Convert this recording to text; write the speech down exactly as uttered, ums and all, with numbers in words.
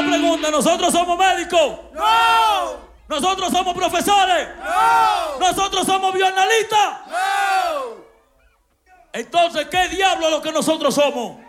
una pregunta. ¿Nosotros somos médicos? ¡No! ¿Nosotros somos profesores? ¡No! ¿Nosotros somos bioanalistas? ¡No! Entonces, ¿qué diablo es lo que nosotros somos?